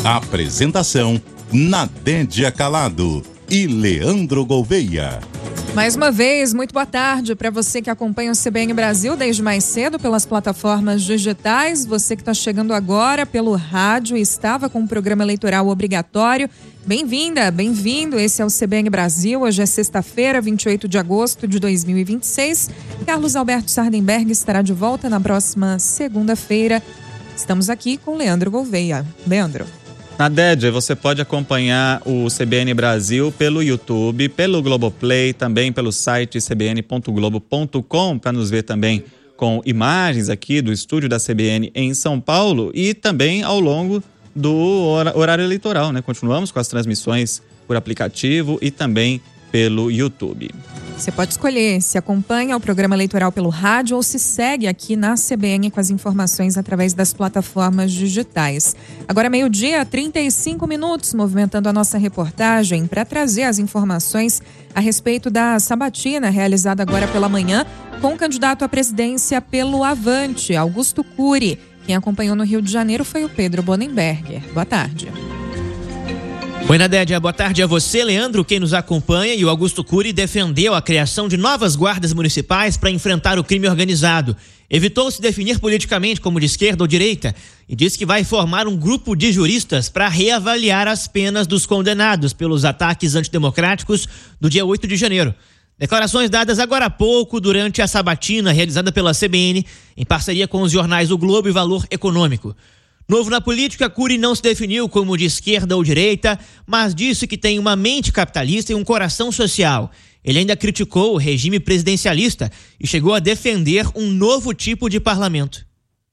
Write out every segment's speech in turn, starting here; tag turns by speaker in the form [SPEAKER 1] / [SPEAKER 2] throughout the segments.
[SPEAKER 1] Apresentação: Nadédia Calado e Leandro Gouveia.
[SPEAKER 2] Mais uma vez, muito boa tarde para você que acompanha o CBN Brasil desde mais cedo pelas plataformas digitais. Você que está chegando agora pelo rádio e estava com o programa eleitoral obrigatório. Bem-vinda, bem-vindo. Esse é o CBN Brasil. Hoje é sexta-feira, 28 de agosto de 2026. Carlos Alberto Sardenberg estará de volta na próxima segunda-feira. Estamos aqui com Leandro Gouveia. Leandro.
[SPEAKER 3] Nadédia, você pode acompanhar o CBN Brasil pelo YouTube, pelo Globoplay, também pelo site cbn.globo.com, para nos ver também com imagens aqui do estúdio da CBN em São Paulo e também ao longo do horário eleitoral, né? Continuamos com as transmissões por aplicativo e também pelo YouTube.
[SPEAKER 2] Você pode escolher se acompanha o programa eleitoral pelo rádio ou se segue aqui na CBN com as informações através das plataformas digitais. Agora 12:35, movimentando a nossa reportagem para trazer as informações a respeito da sabatina realizada agora pela manhã com o candidato à presidência pelo Avante, Augusto Cury. Quem acompanhou no Rio de Janeiro foi o Pedro Bonenberger. Boa tarde.
[SPEAKER 4] Oi, Nadédia, boa tarde a você, Leandro, quem nos acompanha. E o Augusto Cury defendeu a criação de novas guardas municipais para enfrentar o crime organizado. Evitou se definir politicamente como de esquerda ou direita e disse que vai formar um grupo de juristas para reavaliar as penas dos condenados pelos ataques antidemocráticos do dia 8 de janeiro. Declarações dadas agora há pouco durante a sabatina realizada pela CBN em parceria com os jornais O Globo e Valor Econômico. Novo na política, Cury não se definiu como de esquerda ou direita, mas disse que tem uma mente capitalista e um coração social. Ele ainda criticou o regime presidencialista e chegou a defender um novo tipo de parlamento.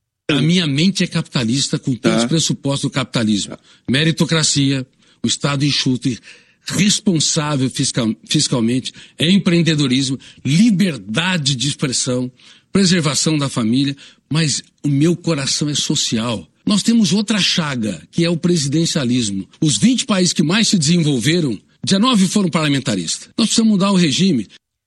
[SPEAKER 5] A minha mente é capitalista com todos os pressupostos do capitalismo. Meritocracia, o Estado enxuto e responsável fiscalmente, empreendedorismo, liberdade de expressão, preservação da família, mas o meu coração é social. Nós temos outra chaga, que é o presidencialismo. Os 20 países que mais se desenvolveram, 19 foram parlamentaristas. Nós precisamos mudar o regime.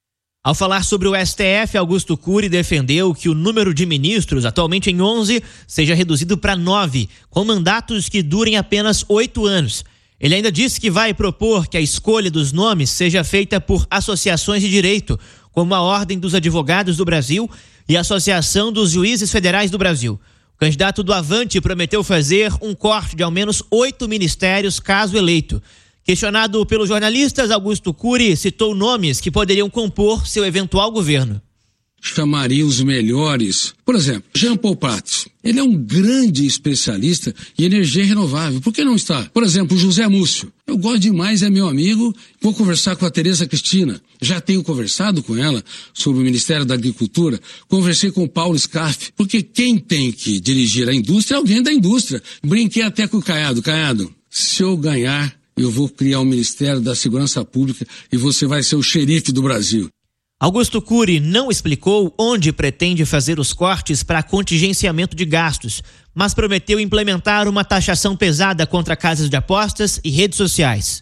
[SPEAKER 4] Ao falar sobre o STF, Augusto Cury defendeu que o número de ministros, atualmente em 11, seja reduzido para 9, com mandatos que durem apenas 8 anos. Ele ainda disse que vai propor que a escolha dos nomes seja feita por associações de direito, como a Ordem dos Advogados do Brasil e a Associação dos Juízes Federais do Brasil. O candidato do Avante prometeu fazer um corte de ao menos 8 ministérios caso eleito. Questionado pelos jornalistas, Augusto Cury citou nomes que poderiam compor seu eventual governo.
[SPEAKER 5] Chamaria os melhores. Por exemplo, Jean Paul Prats. Ele é um grande especialista em energia renovável. Por que não está? Por exemplo, José Múcio. Eu gosto demais, é meu amigo. Vou conversar com a Tereza Cristina. Já tenho conversado com ela sobre o Ministério da Agricultura. Conversei com o Paulo Scaff. Porque quem tem que dirigir a indústria é alguém da indústria. Brinquei até com o Caiado. Caiado, se eu ganhar, eu vou criar o Ministério da Segurança Pública e você vai ser o xerife do Brasil.
[SPEAKER 4] Augusto Cury não explicou onde pretende fazer os cortes para contingenciamento de gastos, mas prometeu implementar uma taxação pesada contra casas de apostas e redes sociais.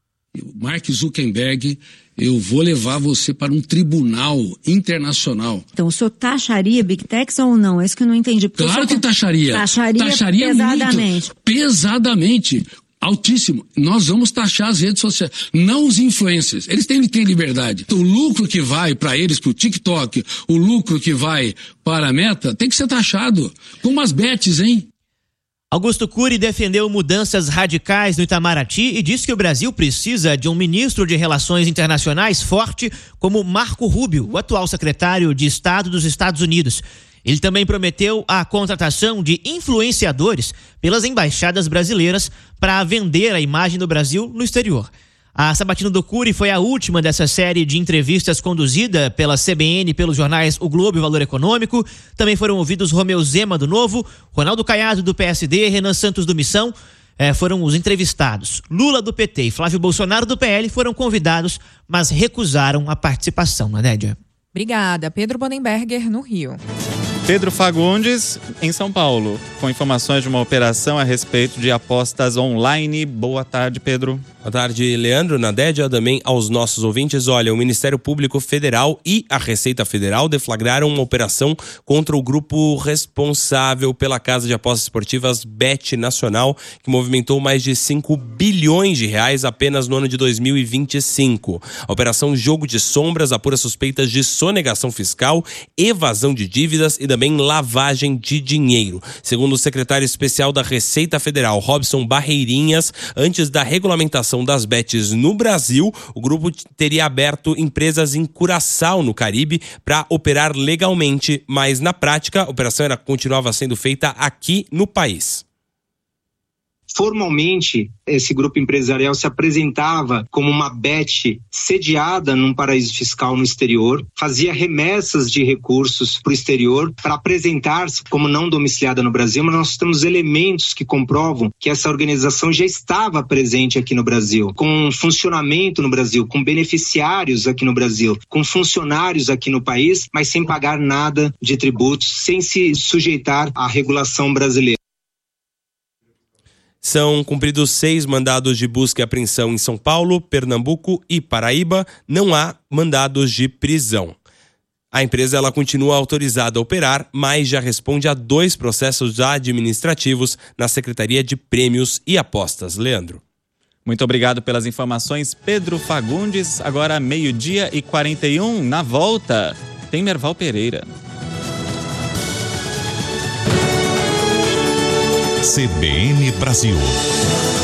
[SPEAKER 5] Mark Zuckerberg, eu vou levar você para um tribunal internacional.
[SPEAKER 6] Então, o senhor taxaria Big Techs ou não? É isso que eu não entendi.
[SPEAKER 5] Claro que taxaria.
[SPEAKER 6] Taxaria pesadamente.
[SPEAKER 5] Muito, pesadamente. Altíssimo. Nós vamos taxar as redes sociais, não os influencers. Eles têm que ter liberdade. O lucro que vai para eles, para o TikTok, o lucro que vai para a Meta, tem que ser taxado. Como as bets, hein?
[SPEAKER 4] Augusto Cury defendeu mudanças radicais no Itamaraty e disse que o Brasil precisa de um ministro de Relações Internacionais forte como Marco Rubio, o atual secretário de Estado dos Estados Unidos. Ele também prometeu a contratação de influenciadores pelas embaixadas brasileiras para vender a imagem do Brasil no exterior. A sabatina do Cury foi a última dessa série de entrevistas conduzida pela CBN e pelos jornais O Globo e Valor Econômico. Também foram ouvidos Romeu Zema, do Novo, Ronaldo Caiado, do PSD, Renan Santos, do Missão. Foram os entrevistados. Lula, do PT, e Flávio Bolsonaro, do PL, foram convidados, mas recusaram a participação, Nadédia.
[SPEAKER 2] Obrigada. Pedro Bonenberger, no Rio.
[SPEAKER 3] Pedro Fagundes, em São Paulo, com informações de uma operação a respeito de apostas online. Boa tarde, Pedro.
[SPEAKER 7] Boa tarde, Leandro, Nadédia, também aos nossos ouvintes. Olha, o Ministério Público Federal e a Receita Federal deflagraram uma operação contra o grupo responsável pela casa de apostas esportivas Bet Nacional, que movimentou mais de 5 bilhões de reais apenas no ano de 2025. A operação Jogo de Sombras apura suspeitas de sonegação fiscal, evasão de dívidas e também lavagem de dinheiro. Segundo o secretário especial da Receita Federal, Robson Barreirinhas, antes da regulamentação das bets no Brasil, o grupo teria aberto empresas em Curaçao, no Caribe, para operar legalmente, mas na prática a operação continuava sendo feita aqui no país.
[SPEAKER 8] Formalmente, esse grupo empresarial se apresentava como uma bet sediada num paraíso fiscal no exterior, fazia remessas de recursos para o exterior para apresentar-se como não domiciliada no Brasil, mas nós temos elementos que comprovam que essa organização já estava presente aqui no Brasil, com funcionamento no Brasil, com beneficiários aqui no Brasil, com funcionários aqui no país, mas sem pagar nada de tributos, sem se sujeitar à regulação brasileira.
[SPEAKER 7] São cumpridos 6 mandados de busca e apreensão em São Paulo, Pernambuco e Paraíba. Não há mandados de prisão. A empresa continua autorizada a operar, mas já responde a 2 processos administrativos na Secretaria de Prêmios e Apostas. Leandro.
[SPEAKER 3] Muito obrigado pelas informações, Pedro Fagundes. Agora 12h41, na volta, tem Merval Pereira.
[SPEAKER 1] CBN Brasil.